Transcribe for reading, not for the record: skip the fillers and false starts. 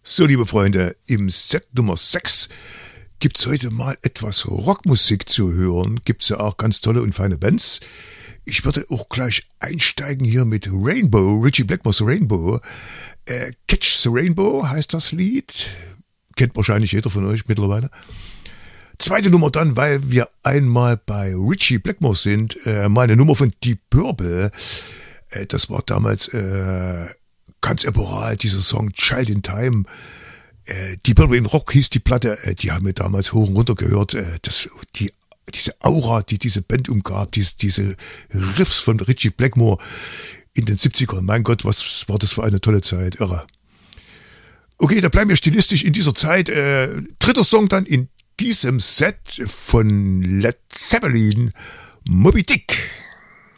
So, liebe Freunde, im Set Nummer 6 gibt's heute mal etwas Rockmusik zu hören. Gibt's ja auch ganz tolle und feine Bands. Ich würde auch gleich einsteigen hier mit Rainbow, Ritchie Blackmore's Rainbow. Catch the Rainbow heißt das Lied. Kennt wahrscheinlich jeder von euch mittlerweile. Zweite Nummer dann, weil wir einmal bei Ritchie Blackmore sind, meine Nummer von Deep Purple. Das war damals ganz eporal, dieser Song Child in Time. Deep Purple in Rock hieß die Platte, die haben wir damals hoch und runter gehört. Diese Aura, die diese Band umgab, diese Riffs von Ritchie Blackmore in den 70ern. Mein Gott, was war das für eine tolle Zeit, irre. Okay, da bleiben wir stilistisch in dieser Zeit. Dritter Song dann in diesem Set von Led Zeppelin, Moby Dick.